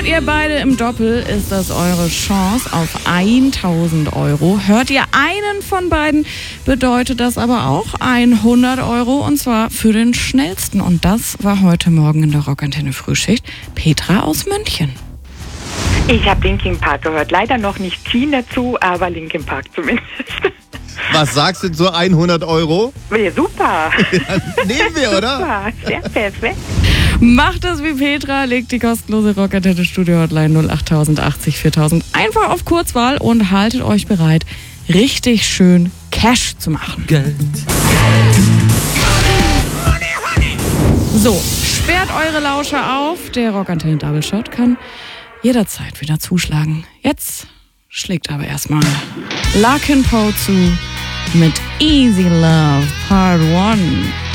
Hört ihr beide im Doppel, ist das eure Chance auf 1.000 Euro. Hört ihr einen von beiden, bedeutet das aber auch 100 Euro und zwar für den schnellsten. Und das war heute Morgen in der Rockantenne Frühschicht Petra aus München. Ich habe Linkin Park gehört. Leider noch nicht Teen dazu, aber Linkin Park zumindest. Was sagst du zu 100 Euro? Ja, super. Ja, nehmen wir, oder? Super, sehr perfekt. Macht es wie Petra, legt die kostenlose Rockantenne Studio Hotline 08080 4000 einfach auf Kurzwahl und haltet euch bereit, richtig schön Cash zu machen. Geld. So, sperrt eure Lauscher auf. Der Rockantenne Double Shot kann jederzeit wieder zuschlagen. Jetzt schlägt aber erstmal Larkin Poe zu mit Easy Love Part 1.